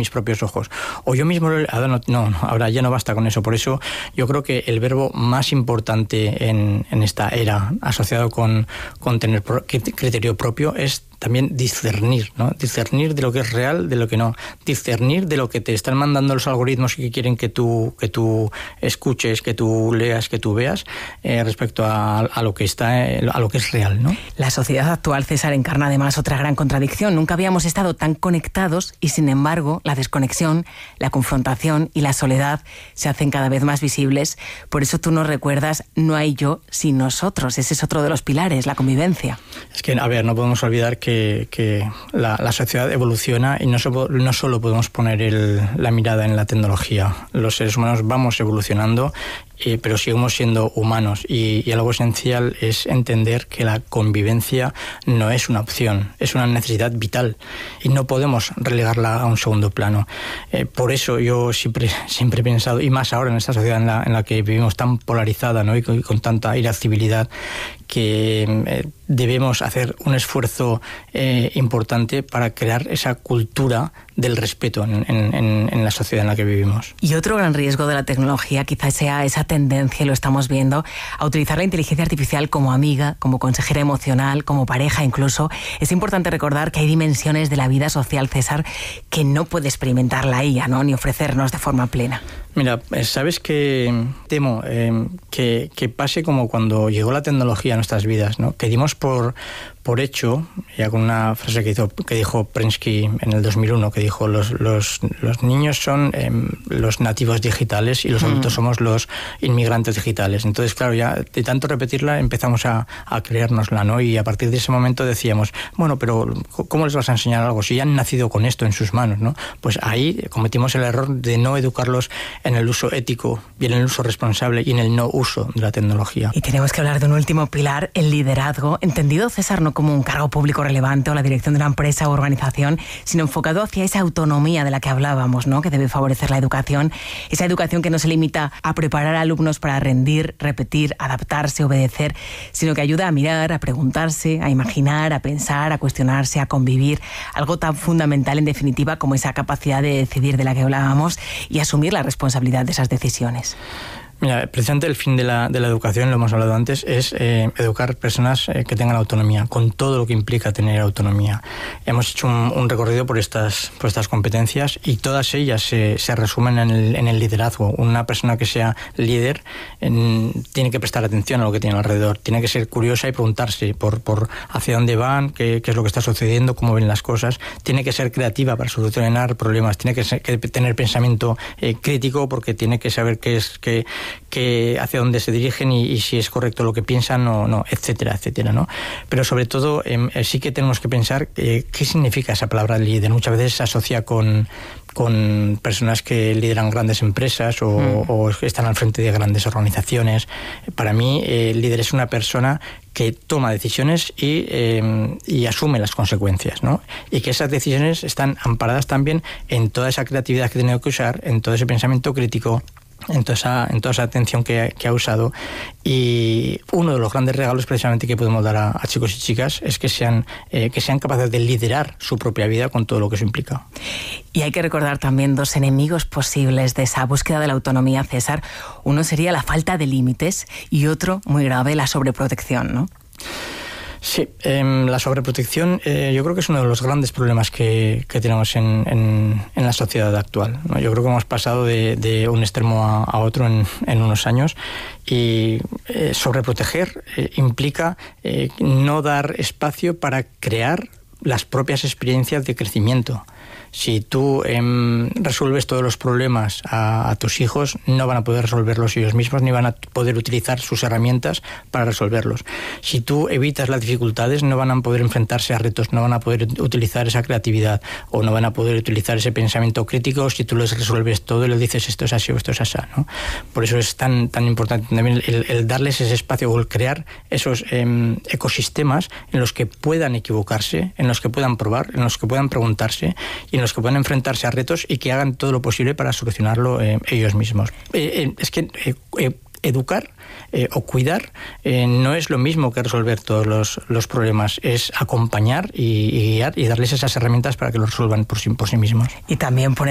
mis propios ojos. O yo mismo, ahora ya no basta con eso. Por eso yo creo que el verbo más importante en esta era, asociado con tener criterio propio, es también discernir, ¿no? Discernir de lo que es real, de lo que no. Discernir de lo que te están mandando los algoritmos y que quieren que tú escuches, que tú leas, que tú veas, respecto a lo que es real, ¿no? La sociedad actual, César, encarna además otra gran contradicción. Nunca habíamos estado tan conectados y, sin embargo, la desconexión, la confrontación y la soledad se hacen cada vez más visibles. Por eso tú nos recuerdas, no hay yo sin nosotros. Ese es otro de los pilares, la convivencia. Es que, a ver, no podemos olvidar que la sociedad evoluciona y no solo podemos poner la mirada en la tecnología. Los seres humanos vamos evolucionando, pero seguimos siendo humanos y algo esencial es entender que la convivencia no es una opción, es una necesidad vital y no podemos relegarla a un segundo plano. Por eso yo siempre he pensado, y más ahora en esta sociedad en la que vivimos tan polarizada, ¿no? y con tanta irascibilidad, que debemos hacer un esfuerzo importante para crear esa cultura del respeto en la sociedad en la que vivimos. Y otro gran riesgo de la tecnología quizás sea esa tendencia, y lo estamos viendo, a utilizar la inteligencia artificial como amiga, como consejera emocional, como pareja incluso. Es importante recordar que hay dimensiones de la vida social, César, que no puede experimentar la IA, ¿no? Ni ofrecernos de forma plena. Mira, ¿sabes qué temo? Que pase como cuando llegó la tecnología a nuestras vidas, ¿no? Que dimos por hecho, ya con una frase que dijo Prensky en el 2001, que dijo los niños son los nativos digitales y los adultos somos los inmigrantes digitales. Entonces, claro, ya de tanto repetirla empezamos a creérnosla, ¿no? Y a partir de ese momento decíamos, bueno, pero ¿cómo les vas a enseñar algo si ya han nacido con esto en sus manos, ¿no? Pues ahí cometimos el error de no educarlos en el uso ético y en el uso responsable y en el no uso de la tecnología. Y tenemos que hablar de un último pilar, el liderazgo, entendido, César, no como un cargo público relevante o la dirección de una empresa o organización, sino enfocado hacia esa autonomía de la que hablábamos, ¿no? Que debe favorecer la educación, esa educación que no se limita a preparar a alumnos para rendir, repetir, adaptarse, obedecer, sino que ayuda a mirar, a preguntarse, a imaginar, a pensar, a cuestionarse, a convivir, algo tan fundamental en definitiva como esa capacidad de decidir de la que hablábamos y asumir la responsabilidad de esas decisiones. Mira, precisamente el fin de la educación, lo hemos hablado antes, es educar personas que tengan autonomía, con todo lo que implica tener autonomía. Hemos hecho un recorrido por estas competencias y todas ellas se resumen en el liderazgo. Una persona que sea líder tiene que prestar atención a lo que tiene alrededor, tiene que ser curiosa y preguntarse por hacia dónde van, qué es lo que está sucediendo, cómo ven las cosas, tiene que ser creativa para solucionar problemas, tiene que tener pensamiento crítico porque tiene que saber hacia dónde se dirigen y si es correcto lo que piensan o no, etcétera, ¿no? Pero sobre todo sí que tenemos que pensar qué significa esa palabra líder. Muchas veces se asocia con personas que lideran grandes empresas o están al frente de grandes organizaciones. Para mí, el líder es una persona que toma decisiones y asume las consecuencias, ¿no? Y que esas decisiones están amparadas también en toda esa creatividad que tiene que usar, en todo ese pensamiento crítico, en toda esa atención que ha usado. Y uno de los grandes regalos precisamente que podemos dar a chicos y chicas es que sean capaces de liderar su propia vida con todo lo que eso implica. Y hay que recordar también dos enemigos posibles de esa búsqueda de la autonomía, César. Uno sería la falta de límites y otro, muy grave, la sobreprotección, ¿no? Sí, la sobreprotección yo creo que es uno de los grandes problemas que tenemos en la sociedad actual, ¿no? Yo creo que hemos pasado de un extremo a otro en unos años y sobreproteger implica no dar espacio para crear las propias experiencias de crecimiento. Si tú resuelves todos los problemas a tus hijos, no van a poder resolverlos ellos mismos ni van a poder utilizar sus herramientas para resolverlos. Si tú evitas las dificultades, no van a poder enfrentarse a retos, no van a poder utilizar esa creatividad o no van a poder utilizar ese pensamiento crítico si tú les resuelves todo y les dices esto es así o esto es así, ¿no? Por eso es tan importante también el darles ese espacio o el crear esos ecosistemas en los que puedan equivocarse, en los que puedan probar, en los que puedan preguntarse y en los que puedan enfrentarse a retos y que hagan todo lo posible para solucionarlo ellos mismos. Es que educar o cuidar no es lo mismo que resolver todos los problemas, es acompañar y guiar y darles esas herramientas para que lo resuelvan por sí mismos. Y también poner